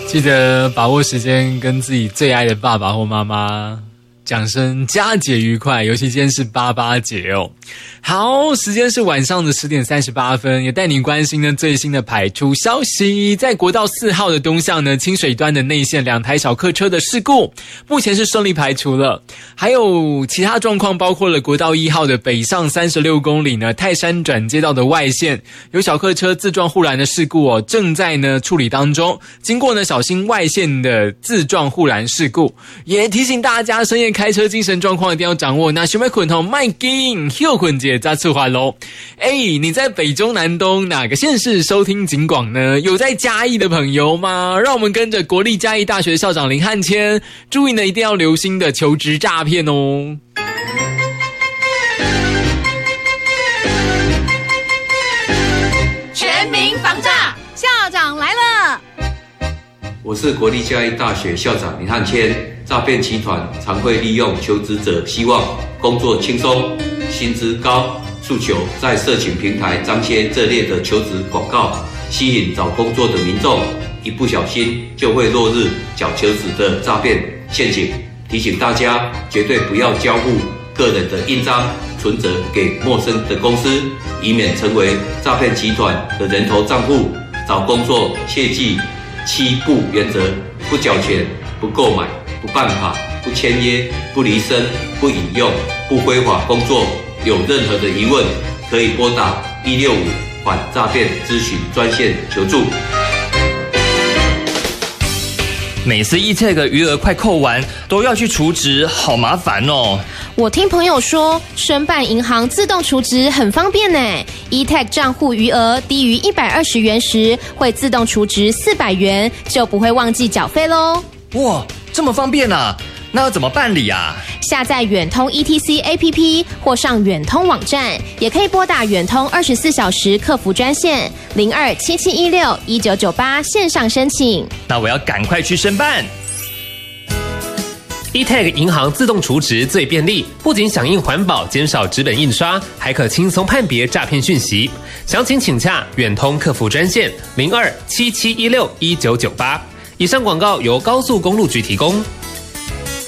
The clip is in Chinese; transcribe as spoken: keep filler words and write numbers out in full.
记得把握时间，跟自己最爱的爸爸或妈妈讲声佳节愉快，尤其今天是八八节哦。好，时间是晚上的十点三十八分，也带你关心呢最新的排出消息。在国道四号的东向呢，清水端的内线两台小客车的事故，目前是顺利排除了。还有其他状况，包括了国道一号的北上三十六公里呢，泰山转接道的外线有小客车自撞护栏的事故哦，正在呢处理当中。经过呢，小心外线的自撞护栏事故，也提醒大家深夜开车精神状况一定要掌握。那想要捆头卖紧休困节再次还喽。哎，你在北中南东哪个县市收听警广呢？有在嘉义的朋友吗？让我们跟着国立嘉义大学校长林汉谦，注意呢一定要留心的求职诈骗哦。 全民防诈，校长来了。 我是国立嘉义大学校长林汉谦。诈骗集团常会利用求职者希望工作轻松、薪资高诉求，在社群平台张贴这类的求职广告，吸引找工作的民众，一不小心就会落入假求职的诈骗陷阱。提醒大家，绝对不要交付个人的印章、存折给陌生的公司，以免成为诈骗集团的人头账户。找工作切记七不原则：不缴钱、不购买、不办卡、不签约、不离身、不引用、不非法工作。有任何的疑问，可以拨打一六五反诈骗咨询专线求助。 每次 E-Tag 余额快扣完，都要去储值，好麻烦哦。 我听朋友说，申办银行自动储值很方便呢。E-Tag 账户余额低于一百二十元时，会自动储值四百元，就不会忘记缴费咯。 哇，这么方便啊！那要怎么办理啊？ 下载远通 E T C A P P 或上远通网站，也可以拨打远通二十四小时客服专线零二七七一六一九九八线上申请。 那我要赶快去申办。 E-Tag 银行自动储值最便利，不仅响应环保，减少纸本印刷，还可轻松判别诈骗讯息。详情请洽远通客服专线零二七七一六一九九八。以上广告由高速公路局提供。